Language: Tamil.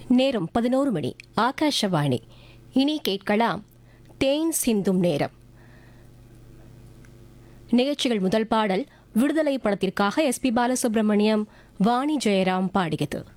நேரம் 11 மணி. ஆகாஷவாணி. இனி கேட்கலாம் தேன் சிந்தும் நேரம். நிகழ்ச்சிகள் முதல் பாடல் விடுதலை படத்திற்காக எஸ்.பி. பாலசுப்ரமணியம், வாணி ஜெயராம் பாடியது.